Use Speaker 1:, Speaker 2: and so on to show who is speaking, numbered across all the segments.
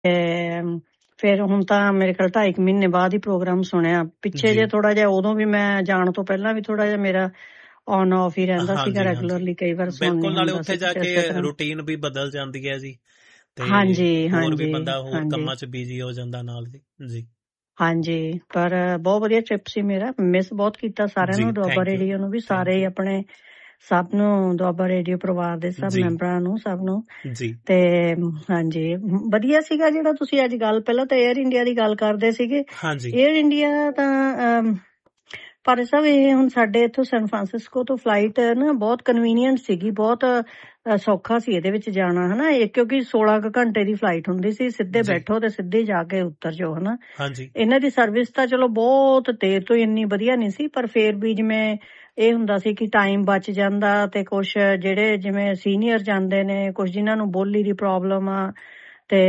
Speaker 1: ਫਿਰ ਹੁਣ ਤਾਂ ਮੇਰੇ ਖਿਆਲ 2.5 ਮਹੀਨੇ ਬਾਅਦ ਹੀ ਪ੍ਰੋਗਰਾਮ ਸੁਣਿਆ। ਪਿੱਛੇ ਜੇ ਥੋੜਾ ਜਿਹਾ ਉਦੋਂ ਵੀ ਮੈਂ ਜਾਣ ਤੋਂ ਪਹਿਲਾਂ ਵੀ ਥੋੜਾ ਜਿਹਾ ਮੇਰਾ ਔਨ ਆਫ ਹੀ ਰਹਿੰਦਾ ਸੀਗਾ, ਰੈਗੂਲਰਲੀ ਕਈ ਵਾਰ ਸੁਣ
Speaker 2: ਬਿਲਕੁਲ।
Speaker 1: ਨਹੀਂ
Speaker 2: ਨਾਲੇ
Speaker 1: ਹੁੰਦਾ
Speaker 2: ਉੱਥੇ
Speaker 1: ਸੀ
Speaker 2: ਜਾ
Speaker 1: ਕੁਛ
Speaker 2: ਕੇ
Speaker 1: ਇਸੇ ਤਰ੍ਹਾਂ।
Speaker 2: ਰੂਟੀਨ ਵੀ ਬਦਲ ਜਾਂਦੀ ਹੈ ਜੀ, ਤੇ
Speaker 1: ਹਾਂਜੀ
Speaker 2: ਹੋਰ ਵੀ
Speaker 1: ਹਾਂਜੀ
Speaker 2: ਬੰਦਾ ਹੋਰ
Speaker 1: ਹਾਂਜੀ
Speaker 2: ਕੰਮਾਂ 'ਚ ਬਿਜ਼ੀ ਹੋ ਜਾਂਦਾ ਨਾਲ ਜੀ। ਜੀ
Speaker 1: ਹਾਂਜੀ, ਪਰ ਬਹੁਤ ਵਧੀਆ ਟ੍ਰਿਪ ਸੀ ਮੇਰਾ। ਮਿਸ ਬਹੁਤ ਕੀਤਾ ਸਾਰਿਆਂ
Speaker 2: ਜੀ,
Speaker 1: ਨੂੰ, ਦੁਆਬਾ
Speaker 2: ਥੈਂਕ ਯੂ,
Speaker 1: ਰੇਡੀਓ ਨੂੰ ਵੀ,
Speaker 2: ਥੈਂਕ
Speaker 1: ਸਾਰੇ
Speaker 2: ਯੂ
Speaker 1: ਆਪਣੇ ਸਭ ਨੂੰ, ਦੁਆਬਾ ਰੇਡੀਓ ਪਰਿਵਾਰ ਦੇ ਸਭ
Speaker 2: ਜੀ।
Speaker 1: ਮੈਂਬਰਾਂ ਨੂੰ, ਸਭ ਨੂੰ।
Speaker 2: ਜੀ
Speaker 1: ਤੇ ਹਾਂਜੀ, ਵਧੀਆ ਸੀਗਾ ਜਿਹੜਾ ਤੁਸੀਂ ਅੱਜ ਗੱਲ, ਪਹਿਲਾਂ ਤਾਂ 에ਅਰ ਇੰਡੀਆ ਦੀ ਗੱਲ ਕਰਦੇ ਸੀਗੇ।
Speaker 2: ਹਾਂਜੀ
Speaker 1: 에ਅਰ ਇੰਡੀਆ ਤਾਂ ਪਰ ਸਭ ਇਹ ਹੁਣ ਸਾਡੇ ਇੱਥੋਂ ਸੈਨ ਫਰਾਂਸਿਸਕੋ ਤੋਂ ਫਲਾਈਟ ਨਾ ਬਹੁਤ ਕਨਵੀਨੀਅੰਟ ਸੀਗੀ, ਬਹੁਤ ਸੌਖਾ ਸੀ ਇਹਦੇ ਵਿੱਚ ਜਾਣਾ, ਹਨਾ। ਇਹ ਕਿਉਂਕਿ 16 ਕੁ ਘੰਟੇ ਦੀ ਫਲਾਈਟ ਹੁੰਦੀ ਸੀ, ਸਿੱਧੇ
Speaker 2: ਜੀ
Speaker 1: ਬੈਠੋ ਤੇ ਸਿੱਧੇ ਜਾ ਕੇ ਉਤਰ ਜਾਓ, ਹਨਾ।
Speaker 2: ਹਾਂਜੀ
Speaker 1: ਇਹਨਾਂ ਦੀ ਸਰਵਿਸ ਤਾਂ ਚਲੋ ਬਹੁਤ ਦੇਰ ਤੋਂ ਇੰਨੀ ਵਧੀਆ ਨਹੀਂ ਸੀ, ਪਰ ਫੇਰ ਵੀ ਜਿਵੇਂ ਇਹ ਹੁੰਦਾ ਸੀ ਕਿ ਟਾਈਮ ਬਚ ਜਾਂਦਾ, ਤੇ ਕੁਛ ਜਿਹੜੇ ਜਿਵੇਂ ਸੀਨੀਅਰ ਜਾਂਦੇ ਨੇ, ਕੁਛ ਜਿਨ੍ਹਾਂ ਨੂੰ ਬੋਲੀ ਦੀ ਪ੍ਰੋਬਲਮ ਆ, ਤੇ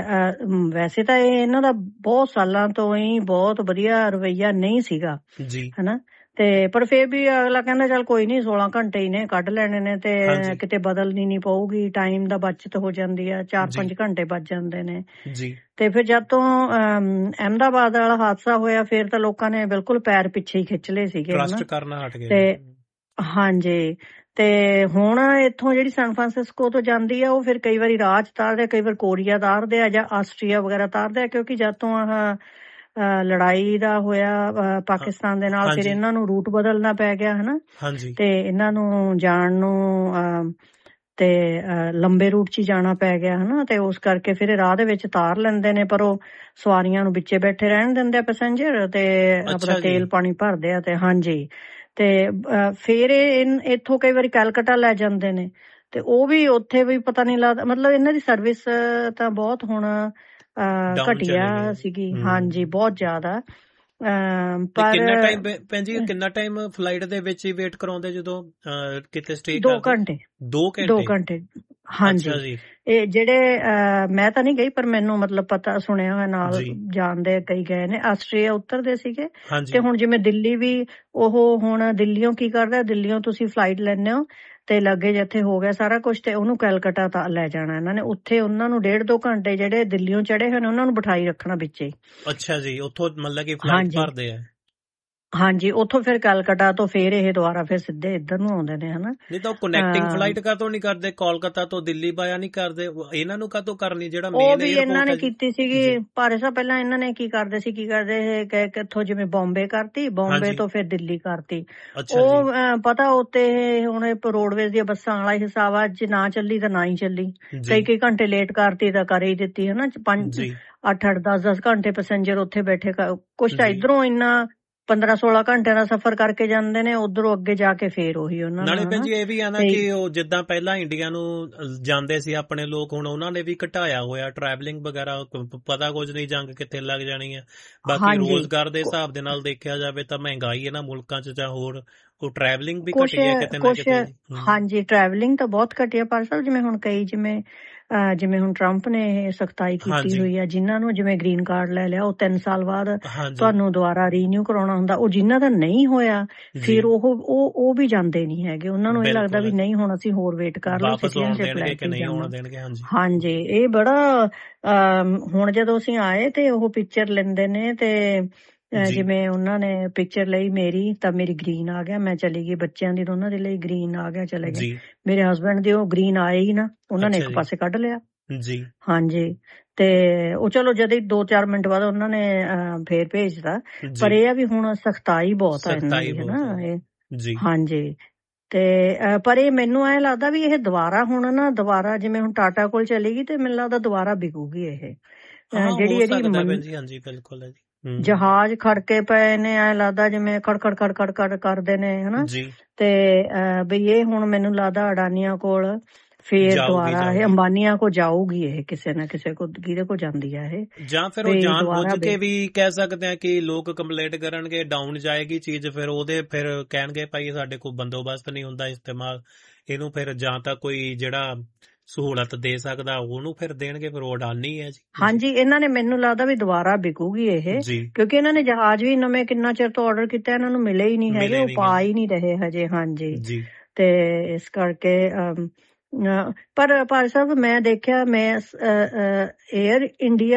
Speaker 1: ਵੈਸੇ ਤਾਂ ਇਹ ਇਹਨਾਂ ਦਾ ਬਹੁਤ ਸਾਲਾਂ ਤੋਂ ਹੀ ਬਹੁਤ ਵਧੀਆ ਰਵੱਈਆ ਨਹੀਂ ਸੀਗਾ,
Speaker 2: ਜੀ
Speaker 1: ਹਨਾ। ਤੇ ਪਰ ਫੇਰ ਵੀ ਅਗਲਾ ਕਹਿੰਦਾ ਚੱਲ ਕੋਈ ਨਹੀਂ, 16 ਘੰਟੇ ਹੀ ਨੇ, ਕੱਢ ਲੈਣੇ ਨੇ, ਤੇ
Speaker 2: ਹਾਂਜੀ
Speaker 1: ਕਿਤੇ ਬਦਲਣੀ ਨਹੀਂ ਪਊਗੀ, ਟਾਈਮ ਦਾ ਬਚਤ ਹੋ ਜਾਂਦੀ ਆ, 4-5
Speaker 2: ਜੀ
Speaker 1: ਘੰਟੇ ਬਚ ਜਾਂਦੇ ਨੇ।
Speaker 2: ਜੀ
Speaker 1: ਤੇ ਫਿਰ ਜਦ ਤੋਂ ਅਹਿਮਦਾਬਾਦ ਵਾਲਾ ਹਾਦਸਾ ਹੋਇਆ, ਫਿਰ ਤਾਂ ਲੋਕਾਂ ਨੇ ਬਿਲਕੁਲ ਪੈਰ ਪਿੱਛੇ ਹੀ ਖਿੱਚ ਲਏ ਸੀਗੇ,
Speaker 2: ਟਰਸਟ
Speaker 1: ਹਨਾ।
Speaker 2: ਕਰਨਾ ਹਟ ਗਏ
Speaker 1: ਤੇ
Speaker 2: ਜੀ।
Speaker 1: ਹਾਂਜੀ, ਤੇ ਹੁਣ ਇੱਥੋਂ ਜਿਹੜੀ ਸੈਨ ਫਰਾਂਸਿਸਕੋ ਤੋਂ ਜਾਂਦੀ ਆ, ਉਹ ਫਿਰ ਕਈ ਵਾਰੀ ਰਾਹ 'ਚ ਤਾਰਦੇ ਆ, ਕਈ ਵਾਰ ਕੋਰੀਆ ਤਾਰਦੇ ਆ ਜਾਂ ਆਸਟਰੀਆ ਵਗੈਰਾ ਤਾਰਦੇ ਆ, ਕਿਉਂਕਿ ਜਦ ਤੋਂ ਆਹ ਲੜਾਈ ਦਾ ਹੋਇਆ
Speaker 2: ਹਾਂ
Speaker 1: ਪਾਕਿਸਤਾਨ ਦੇ ਨਾਲ, ਫਿਰ
Speaker 2: ਹਾਂਜੀ
Speaker 1: ਇਹਨਾਂ ਨੂੰ ਰੂਟ ਬਦਲਣਾ ਪੈ ਗਿਆ, ਹਨਾ।
Speaker 2: ਹਾਂਜੀ
Speaker 1: ਤੇ ਇਹਨਾਂ ਨੂੰ ਜਾਣ ਨੂੰ ਤੇ ਲੰਬੇ ਰੂਟ 'ਚ ਹੀ ਜਾਣਾ ਪੈ ਗਿਆ, ਹਨਾ। ਤੇ ਉਸ ਕਰਕੇ ਫਿਰ ਇਹ ਰਾਹ ਦੇ ਵਿੱਚ ਤਾਰ ਲੈਂਦੇ ਨੇ, ਪਰ ਉਹ ਸਵਾਰੀਆਂ ਨੂੰ ਵਿੱਚੇ ਬੈਠੇ ਰਹਿਣ ਦਿੰਦੇ ਆ ਪੈਸੇਂਜਰ, ਤੇ ਆਪਣਾ
Speaker 2: ਅੱਛਾ ਜੀ।
Speaker 1: ਤੇਲ ਪਾਣੀ ਭਰਦੇ ਆ। ਤੇ ਹਾਂਜੀ, ਤੇ ਫਿਰ ਇਹ ਇੱਥੋਂ ਕਈ ਵਾਰੀ ਕੈਲਕਟਾ ਲੈ ਜਾਂਦੇ ਨੇ, ਤੇ ਉਹ ਵੀ ਉੱਥੇ ਵੀ ਪਤਾ ਨਹੀਂ ਲੱਗਦਾ, ਮਤਲਬ ਇਹਨਾਂ ਦੀ ਸਰਵਿਸ ਤਾਂ ਬਹੁਤ ਹੁਣ
Speaker 2: ਡਾਊਨ ਚਲੇ ਗਏ
Speaker 1: ਘਟੀਆ
Speaker 2: ਜੀ।
Speaker 1: ਸੀਗੀ, ਹਾਂਜੀ, ਬਹੁਤ ਜ਼ਿਆਦਾ।
Speaker 2: ਤੇ
Speaker 1: ਪਰ
Speaker 2: ਕਿੰਨਾ ਟਾਈਮ ਭੈਣ ਜੀ, ਕਿੰਨਾ ਟਾਈਮ ਫਲਾਈਟ ਦੇ ਵਿੱਚ ਹੀ ਵੇਟ ਕਰਾਉਂਦੇ ਜਦੋਂ ਕਿਤੇ ਸਟੇ
Speaker 1: 2
Speaker 2: ਕਰਦੇ?
Speaker 1: ਘੰਟੇ
Speaker 2: 2
Speaker 1: 2
Speaker 2: ਘੰਟੇ
Speaker 1: ਘੰਟੇ ਹਾਂਜੀ।
Speaker 2: ਅੱਛਾ ਜੀ।
Speaker 1: ਇਹ ਜਿਹੜੇ ਮੈਂ ਤਾਂ ਨਹੀਂ ਗਈ, ਪਰ ਮੈਨੂੰ ਮਤਲਬ ਪਤਾ, ਸੁਣਿਆ ਹੋਇਆ, ਨਾਲ
Speaker 2: ਜੀ
Speaker 1: ਜਾਣਦੇ ਕਈ ਗਏ ਨੇ, ਆਸਟਰੀਆ ਉਤਰਦੇ ਸੀਗੇ। ਤੇ
Speaker 2: ਹਾਂਜੀ
Speaker 1: ਹੁਣ ਜਿਵੇਂ ਦਿੱਲੀ ਵੀ, ਉਹ ਹੁਣ ਦਿੱਲੀੋਂ ਕੀ ਕਰਦਾ, ਦਿੱਲੀੋਂ ਤੁਸੀਂ ਫਲਾਈਟ ਲੈਂਦੇ ਹੋ, ਤੇ ਲੱਗੇਜ ਇੱਥੇ ਹੋ ਗਿਆ ਸਾਰਾ ਕੁਝ, ਤੇ ਉਹਨੂੰ ਕੈਲਕਟਾ ਤਾਂ ਲੈ ਜਾਣਾ ਇਹਨਾਂ ਨੇ। ਉੱਥੇ ਉਹਨਾਂ ਨੂੰ 1.5-2 ਘੰਟੇ ਜਿਹੜੇ ਦਿੱਲੀੋਂ ਚੜੇ ਹੋਏ ਨੇ, ਉਹਨਾਂ ਨੂੰ ਬਿਠਾਈ ਰੱਖਣਾ ਵਿੱਚੇ।
Speaker 2: ਅੱਛਾ ਜੀ, ਉੱਥੋਂ ਮਤਲਬ ਕਿ ਫਲਾਈਟ
Speaker 1: ਹਾਂਜੀ
Speaker 2: ਭਰਦੇ ਆ?
Speaker 1: ਹਾਂਜੀ, ਉੱਥੋਂ ਫਿਰ ਕੈਲਕਟਾ ਤੋਂ ਫਿਰ ਇਹ ਦੁਬਾਰਾ ਫਿਰ ਸਿੱਧੇ ਇੱਧਰ ਨੂੰ ਆਉਂਦੇ ਨੇ, ਹਨਾ।
Speaker 2: ਨਹੀਂ ਤਾਂ ਉਹ ਕਨੈਕਟਿੰਗ ਫਲਾਈਟ ਕਾਹਤੋਂ ਨਹੀਂ ਕਰਦੇ? ਕੋਲਕਾਤਾ ਤੋਂ ਦਿੱਲੀ ਬਾਇਆ ਨਹੀਂ ਕਰਦੇ? ਇਹਨਾਂ ਨੂੰ ਕਾਹਤੋਂ ਕਰਨੀ, ਜਿਹੜਾ
Speaker 1: ਉਹ
Speaker 2: ਮੇਨ
Speaker 1: ਵੀ ਇਹਨਾਂ
Speaker 2: 에ਅਰਪੋਰਟ
Speaker 1: ਨੇ
Speaker 2: ਹੈ ਜੀ?
Speaker 1: ਕੀਤੀ ਸੀਗੀ
Speaker 2: ਜੀ
Speaker 1: ਭਾਰਤ ਸਾਹਿਬ। ਪਹਿਲਾਂ ਇਹਨਾਂ ਨੇ ਕੀ ਕਰਦੇ ਸੀ, ਕਿੱਥੋਂ ਜਿਵੇਂ ਬੰਬੇ ਕਰਤੀ, ਬੰਬੇ
Speaker 2: ਹਾਂਜੀ
Speaker 1: ਤੋਂ ਫਿਰ ਦਿੱਲੀ ਕਰਤੀ।
Speaker 2: ਅੱਛਾ ਜੀ
Speaker 1: ਉਹ ਪਤਾ ਉੱਤੇ ਹੁਣ ਰੋਡਵੇਜ਼ ਦੀਆਂ ਬੱਸਾਂ ਵਾਲਾ ਹਿਸਾਬ ਆ, ਜੇ ਨਾ ਚੱਲੀ ਤਾਂ ਨਾ ਹੀ ਚੱਲੀ,
Speaker 2: ਜੀ
Speaker 1: ਕਈ ਘੰਟੇ ਲੇਟ ਕਰਤੀ ਤਾਂ ਕਰ ਹੀ ਦਿੱਤੀ, ਹਨਾ। 8-8 10-10 ਘੰਟੇ ਪੈਸੇਂਜਰ ਉੱਥੇ ਬੈਠੇ, ਕੁਛ ਤਾਂ
Speaker 2: ਜੀ
Speaker 1: ਇਧਰੋਂ ਇੰਨਾ 15-16 ਘੰਟਿਆਂ ਦਾ ਸਫ਼ਰ ਕਰਕੇ ਜਾਂਦੇ ਨੇ, ਉਧਰੋਂ ਅੱਗੇ ਜਾ ਕੇ ਫੇਰ ਉਹੀ ਉਹਨਾਂ
Speaker 2: ਨਾਲੇ
Speaker 1: ਨੂੰ,
Speaker 2: ਭੈਣ
Speaker 1: ਹਨਾ।
Speaker 2: ਜੀ ਇਹ ਵੀ ਆ ਨਾ
Speaker 1: ਤੇ
Speaker 2: ਕਿ ਉਹ ਜਿੱਦਾਂ ਪਹਿਲਾਂ ਇੰਡੀਆ ਨੂੰ ਜਾਂਦੇ ਸੀ ਆਪਣੇ ਲੋਕ, ਹੁਣ ਉਹਨਾਂ ਨੇ ਵੀ ਘਟਾਇਆ ਹੋਇਆ ਟਰੈਵਲਿੰਗ ਵਗੈਰਾ, ਪਤਾ ਕੁਝ ਨਹੀਂ ਜੰਗ ਕਿੱਥੇ ਲੱਗ ਜਾਣੀ ਹੈ। ਬਾਕੀ
Speaker 1: ਹਾਂਜੀ,
Speaker 2: ਰੋਜ਼ਗਾਰ ਦੇ ਹਿਸਾਬ ਦੇ ਨਾਲ ਦੇਖਿਆ ਜਾਵੇ ਤਾਂ ਮਹਿੰਗਾਈ ਇਹਨਾਂ ਮੁਲਕਾਂ 'ਚ ਜਾਂ ਹੋਰ, ਉਹ ਟਰੈਵਲਿੰਗ ਵੀ
Speaker 1: ਕੁਛ
Speaker 2: ਘਟੀ ਹੈ ਕਿਤੇ ਨਾ
Speaker 1: ਕੁਛ
Speaker 2: ਕਿਤੇ ਜੀ।
Speaker 1: ਹਾਂਜੀ, ਟਰੈਵਲਿੰਗ ਤਾਂ ਬਹੁਤ ਘਟੀ ਆ ਪਰ ਸਾਹਿਬ। ਜਿਵੇਂ ਹੁਣ ਕਈ, ਜਿਵੇਂ ਹੁਣ ਟਰੰਪ ਨੇ ਇਹ ਸਖਤਾਈ ਕੀਤੀ
Speaker 2: ਹਾਂਜੀ
Speaker 1: ਹੋਈ ਆ, ਜਿਨ੍ਹਾਂ ਨੂੰ ਜਿਵੇਂ ਗ੍ਰੀਨ ਕਾਰਡ ਲੈ ਲਿਆ, ਉਹ 3 ਸਾਲ ਬਾਅਦ
Speaker 2: ਹਾਂਜੀ
Speaker 1: ਤੁਹਾਨੂੰ ਦੁਬਾਰਾ ਰੀਨਿਊ ਕਰਾਉਣਾ ਹੁੰਦਾ। ਉਹ ਜਿਨ੍ਹਾਂ ਦਾ ਨਹੀਂ ਹੋਇਆ,
Speaker 2: ਜੀ
Speaker 1: ਫਿਰ ਉਹ ਵੀ ਜਾਂਦੇ ਨਹੀਂ ਹੈਗੇ। ਉਹਨਾਂ ਨੂੰ ਇਹ ਲੱਗਦਾ ਵੀ
Speaker 2: ਬਿਲਕੁਲ ਜੀ,
Speaker 1: ਨਹੀਂ, ਹੁਣ ਅਸੀਂ ਹੋਰ ਵੇਟ ਕਰ ਲਓ,
Speaker 2: ਵਾਪਸ ਆਉਣ
Speaker 1: ਸਿਟੀਜ਼ਨਸ਼ਿਪ ਲੈ
Speaker 2: ਦੇਣਗੇ ਕਿ
Speaker 1: ਕੇ ਹੀ
Speaker 2: ਨਹੀਂ ਆਉਣ
Speaker 1: ਜਾਣਾ।
Speaker 2: ਦੇਣਗੇ। ਹਾਂਜੀ
Speaker 1: ਹਾਂਜੀ, ਇਹ ਬੜਾ ਹੁਣ ਜਦੋਂ ਅਸੀਂ ਆਏ ਤੇ ਉਹ ਪਿਕਚਰ ਲੈਂਦੇ ਨੇ, ਤੇ
Speaker 2: ਜੀ
Speaker 1: ਜਿਵੇਂ ਉਹਨਾਂ ਨੇ ਪਿਕਚਰ ਲਈ ਮੇਰੀ, ਤਾਂ ਮੇਰੀ ਗ੍ਰੀਨ ਆ ਗਿਆ, ਮੈਂ ਚਲੀ ਗਈ। ਬੱਚਿਆਂ ਦੀ ਦੋਨਾਂ ਦੇ ਲਈ ਗ੍ਰੀਨ ਆ ਗਿਆ, ਚਲੇ ਗਏ।
Speaker 2: ਜੀ
Speaker 1: ਮੇਰੇ ਹਸਬੈਂਡ ਦੀ ਉਹ ਗ੍ਰੀਨ ਆਏ ਹੀ ਨਾ, ਉਹਨਾਂ ਨੇ
Speaker 2: ਅੱਛਾ
Speaker 1: ਇੱਕ
Speaker 2: ਜੀ
Speaker 1: ਪਾਸੇ ਕੱਢ ਲਿਆ।
Speaker 2: ਜੀ
Speaker 1: ਹਾਂਜੀ, ਤੇ ਉਹ ਚਲੋ ਜਦ 2-4 ਮਿੰਟ ਬਾਅਦ ਉਹਨਾਂ ਨੇ ਫੇਰ ਭੇਜਦਾ। ਪਰ
Speaker 2: ਜੀ
Speaker 1: ਇਹ ਆ ਵੀ ਹੁਣ ਸਖਤਾਈ ਬਹੁਤ ਆ ਇਹਨਾਂ
Speaker 2: ਸਖਤਾਈ
Speaker 1: ਦੀ,
Speaker 2: ਬਹੁਤ ਹੈ
Speaker 1: ਹਨਾ। ਇਹ
Speaker 2: ਜੀ।
Speaker 1: ਹਾਂਜੀ, ਤੇ ਪਰ ਇਹ ਮੈਨੂੰ ਐ ਲੱਗਦਾ ਵੀ ਇਹ ਦੁਬਾਰਾ ਹੁਣ ਨਾ, ਦੁਬਾਰਾ ਜਿਵੇਂ ਹੁਣ ਟਾਟਾ ਕੋਲ ਚਲੀ ਗਈ, ਤੇ ਮੈਨੂੰ ਲੱਗਦਾ ਦੁਬਾਰਾ ਵਿਕੂਗੀ ਇਹ,
Speaker 2: ਹਾਂ
Speaker 1: ਜਿਹੜੀ
Speaker 2: ਹੋ
Speaker 1: ਇਹਦੀ
Speaker 2: ਸਕਦਾ ਭੈਣ ਜੀ। ਹਾਂਜੀ ਬਿਲਕੁਲ ਹੈ ਜੀ।
Speaker 1: ਜਹਾਜ਼ ਖੜਕੇ ਪਏ ਨੇ, ਐ ਲੱਗਦਾ ਜਿਵੇਂ ਖੜ ਕਰਦੇ ਨੇ, ਹਨਾ।
Speaker 2: ਜੀ
Speaker 1: ਤੇ ਵੀ ਇਹ ਹੁਣ ਮੈਨੂੰ ਲੱਗਦਾ ਅਡਾਨੀਆਂ ਕੋਲ ਫੇਰ ਦੁਬਾਰਾ, ਇਹ
Speaker 2: ਜਾਊਗੀ
Speaker 1: ਅੰਬਾਨੀਆਂ ਕੋ ਜਾਊਗੀ, ਇਹ ਕਿਸੇ ਨਾ ਕਿਸੇ ਕੋ, ਕਿਹਦੇ ਕੋ ਜਾਂਦੀ ਆ ਇਹ,
Speaker 2: ਜਾਂ ਫਿਰ ਉਹ
Speaker 1: ਵੀ
Speaker 2: ਜਾਣ
Speaker 1: ਦੁਬਾਰਾ
Speaker 2: ਬੁੱਝ ਕੇ ਵੀ ਕਹਿ ਸਕਦੇ ਆ ਕਿ ਲੋਕ ਕੰਪਲੇਂਟ ਕਰਨਗੇ, ਡਾਊਨ ਜਾਏਗੀ ਚੀਜ਼, ਫਿਰ ਉਹਦੇ ਫਿਰ ਕਹਿਣਗੇ ਭਾਈ ਸਾਡੇ ਕੋਲ ਬੰਦੋਬਸਤ ਨਹੀਂ ਹੁੰਦਾ ਇਸਤੇਮਾਲ, ਇਹਨੂੰ ਫਿਰ ਜਾਂ ਤਾਂ ਕੋਈ ਜਿਹੜਾ ਸਹੂਲਤ ਦੇ ਸਕਦਾ ਉਹਨੂੰ ਫਿਰ ਦੇਣਗੇ, ਫਿਰ ਉਹ ਅਡਾਨੀ ਹੈ ਜੀ।
Speaker 1: ਹਾਂਜੀ, ਇਹਨਾਂ ਨੇ ਮੈਨੂੰ ਲੱਗਦਾ ਵੀ ਦੁਬਾਰਾ ਵਿਕੂਗੀ ਇਹ,
Speaker 2: ਜੀ
Speaker 1: ਕਿਉਂਕਿ ਇਹਨਾਂ ਨੇ ਜਹਾਜ਼ ਵੀ ਨਵੇਂ ਕਿੰਨਾ ਚਿਰ ਤੋਂ ਆਰਡਰ ਕੀਤਾ, ਇਹਨਾਂ ਨੂੰ ਮਿਲੇ ਹੀ ਨਹੀਂ ਹੈਗੇ,
Speaker 2: ਮਿਲੇ
Speaker 1: ਉਹ
Speaker 2: ਨਹੀਂ
Speaker 1: ਪਾ
Speaker 2: ਗੇ
Speaker 1: ਹੀ ਨਹੀਂ ਰਹੇ ਹਜੇ। ਹਾਂਜੀ,
Speaker 2: ਜੀ
Speaker 1: ਤੇ ਇਸ ਕਰਕੇ ਪਰ ਭਾਈ ਸਾਹਿਬ ਮੈਂ ਦੇਖਿਆ ਮੈਂ 에ਅਰ ਇੰਡੀਆ